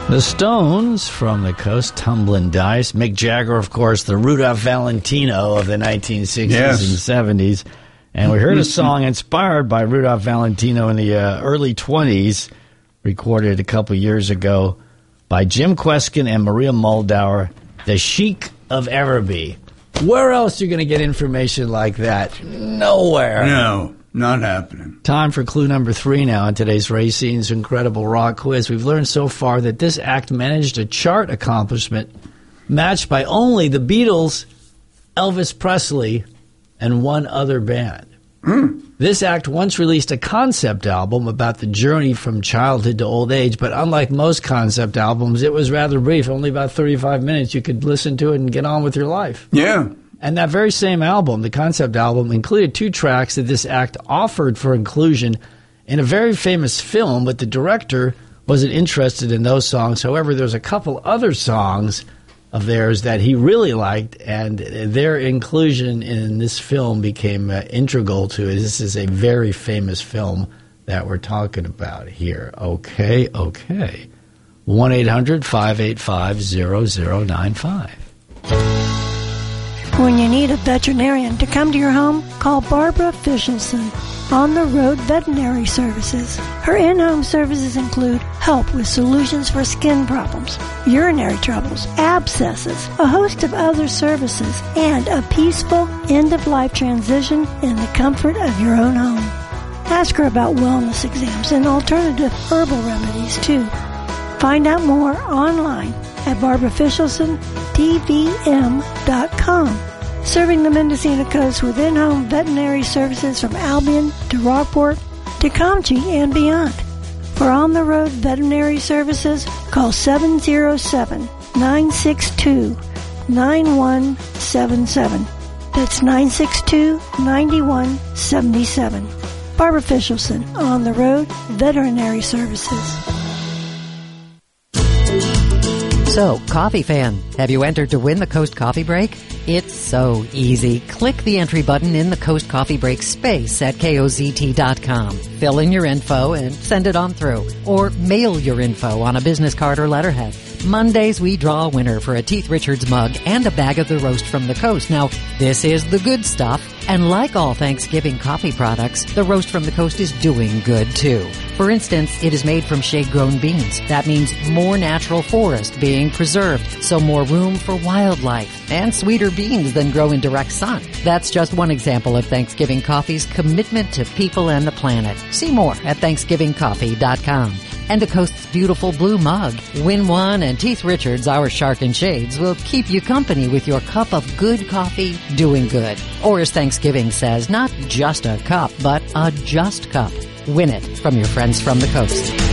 The Stones from the Coast, Tumbling Dice. Mick Jagger, of course, the Rudolph Valentino of the 1960s and 70s. And we heard a song inspired by Rudolph Valentino in the early 20s, recorded a couple years ago by Jim Kweskin and Maria Muldaur, The Sheik of Araby. Where else are you going to get information like that? Nowhere. No. Not happening. Time for clue number 3 now in today's Racine's Incredible Rock Quiz. We've learned so far that this act managed a chart accomplishment matched by only the Beatles, Elvis Presley, and one other band. This act once released a concept album about the journey from childhood to old age, but unlike most concept albums, it was rather brief, only about 35 minutes. You could listen to it and get on with your life. Yeah. And that very same album, the concept album, included 2 tracks that this act offered for inclusion in a very famous film, but the director wasn't interested in those songs. However, there's a couple other songs of theirs that he really liked, and their inclusion in this film became integral to it. This is a very famous film that we're talking about here. Okay. 1-800-585-0095. When you need a veterinarian to come to your home, call Barbara Fischelson, On the Road Veterinary Services. Her in-home services include help with solutions for skin problems, urinary troubles, abscesses, a host of other services, and a peaceful end-of-life transition in the comfort of your own home. Ask her about wellness exams and alternative herbal remedies, too. Find out more online at BarbaraFischelson.tvm.com. Serving the Mendocino Coast with in-home veterinary services from Albion to Rockport to Comchie and beyond. For on-the-road veterinary services, call 707-962-9177. That's 962-9177. Barbara Fischelson, On the Road Veterinary Services. So, coffee fan, have you entered to win the Coast Coffee Break? It's so easy. Click the entry button in the Coast Coffee Break space at KOZT.com. Fill in your info and send it on through. Or mail your info on a business card or letterhead. Mondays, we draw a winner for a Teeth Richards mug and a bag of the roast from the coast. Now, this is the good stuff. And like all Thanksgiving coffee products, the roast from the coast is doing good, too. For instance, it is made from shade-grown beans. That means more natural forest being preserved, so more room for wildlife, and sweeter beans than grow in direct sun. That's just one example of Thanksgiving Coffee's commitment to people and the planet. See more at ThanksgivingCoffee.com. And the Coast's beautiful blue mug. Win one, and Teeth Richards, our Shark and Shades, will keep you company with your cup of good coffee doing good. Or as Thanksgiving says, not just a cup, but a just cup. Win it from your friends from the coast.